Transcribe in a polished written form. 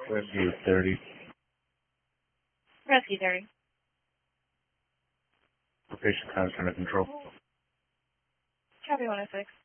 Rescue 30. Rescue 30. Location times under control. Copy 106.